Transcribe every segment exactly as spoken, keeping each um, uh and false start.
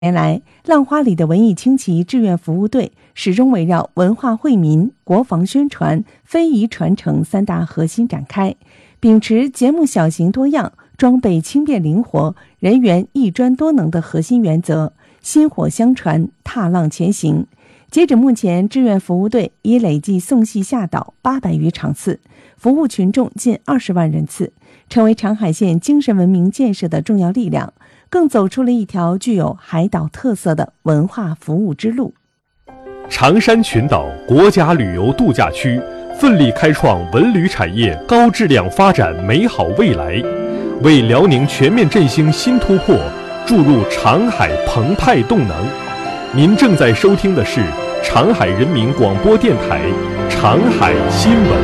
年来，浪花里的文艺轻骑志愿服务队始终围绕文化惠民、国防宣传、非遗传承三大核心展开，秉持节目小型多样、装备轻便灵活、人员一专多能的核心原则，薪火相传，踏浪前行。截止目前，志愿服务队已累计送戏下岛八百余场次，服务群众近二十万人次，成为长海县精神文明建设的重要力量，更走出了一条具有海岛特色的文化服务之路。 长山群岛国家旅游度假区奋力开创文旅产业高质量发展美好未来，为辽宁全面振兴新突破注入长海澎湃动能。您正在收听的是长海人民广播电台长海新闻。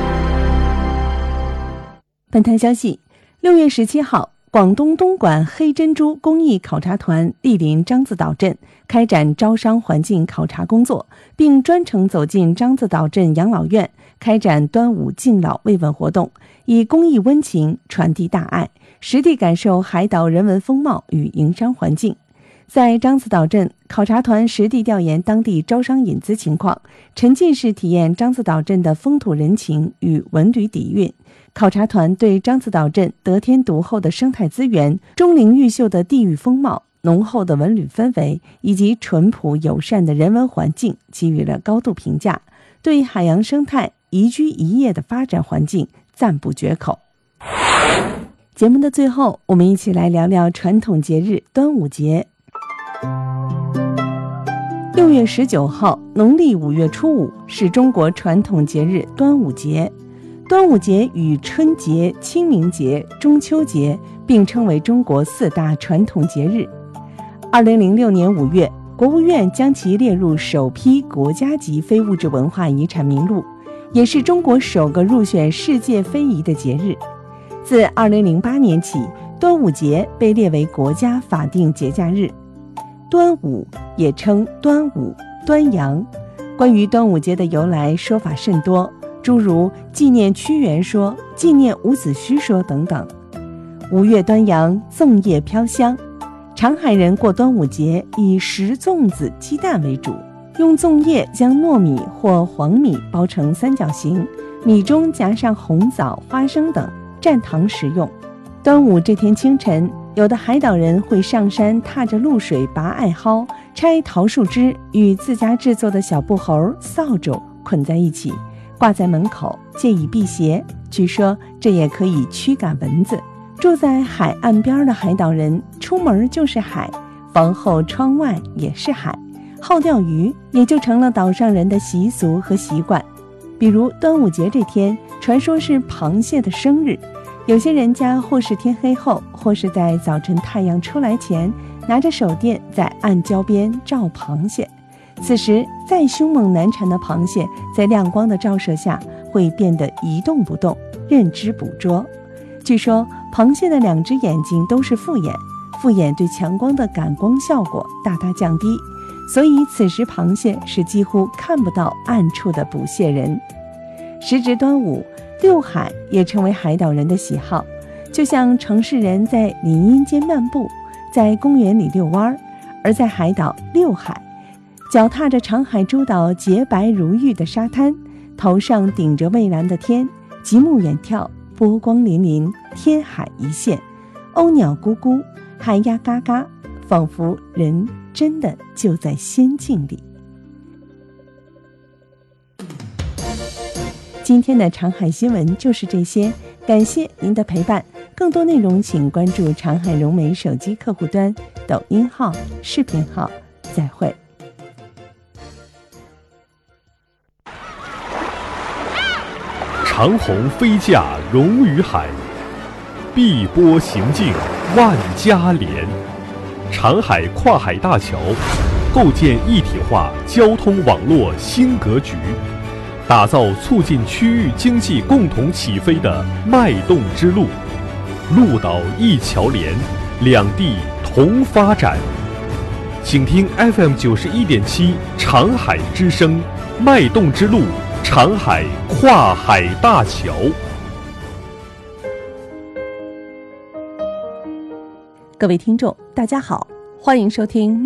本台消息，六月十七号，广东东莞黑珍珠公益考察团莅临獐子岛镇，开展招商环境考察工作，并专程走进獐子岛镇养老院，开展端午敬老慰问活动，以公益温情传递大爱，实地感受海岛人文风貌与营商环境。在獐子岛镇，考察团实地调研当地招商引资情况，沉浸式体验獐子岛镇的风土人情与文旅底蕴。考察团对獐子岛镇得天独厚的生态资源、钟灵毓秀的地域风貌、浓厚的文旅氛围以及淳朴友善的人文环境给予了高度评价，对海洋生态宜居宜业的发展环境赞不绝口。节目的最后，我们一起来聊聊传统节日端午节。六月十九号，农历五月初五，是中国传统节日端午节。端午节与春节、清明节、中秋节并称为中国四大传统节日。二零零六年五月，国务院将其列入首批国家级非物质文化遗产名录，也是中国首个入选世界非遗的节日。自二零零八年起，端午节被列为国家法定节假日。端午也称端午、端阳，关于端午节的由来说法甚多，诸如纪念屈原说、纪念伍子胥说等等。五月端阳，粽叶飘香。长海人过端午节以食粽子、鸡蛋为主，用粽叶将糯米或黄米包成三角形，米中夹上红枣、花生等，蘸糖食用。端午这天清晨，有的海岛人会上山踏着露水拔艾蒿，拆桃树枝，与自家制作的小布猴、扫帚捆在一起，挂在门口，借以辟邪。据说这也可以驱赶蚊子。住在海岸边的海岛人，出门就是海，房后窗外也是海，好钓鱼也就成了岛上人的习俗和习惯。比如端午节这天，传说是螃蟹的生日，有些人家或是天黑后，或是在早晨太阳出来前，拿着手电在岸礁边照螃蟹。此时再凶猛难缠的螃蟹，在亮光的照射下会变得一动不动，任之捕捉。据说螃蟹的两只眼睛都是复眼，复眼对强光的感光效果大大降低，所以此时螃蟹是几乎看不到暗处的捕蟹人。时值端午，遛海也成为海岛人的喜好，就像城市人在林荫间漫步，在公园里遛弯，而在海岛遛海，脚踏着长海诸岛洁白如玉的沙滩，头上顶着蔚蓝的天，极目远眺，波光粼粼，天海一线，鸥鸟咕咕，海鸭嘎嘎，仿佛人真的就在仙境里。今天的长海新闻就是这些，感谢您的陪伴。更多内容请关注长海融媒手机客户端、抖音号、视频号。再会。 长鸿飞架融于海，碧波行径万家连。长海跨海大桥构建一体化交通网络新格局，打造促进区域经济共同起飞的脉动之路。陆岛一桥连，两地同发展。请听 F M 九十一点七长海之声，脉动之路，长海跨海大桥。 各位听众，大家好， 欢迎收听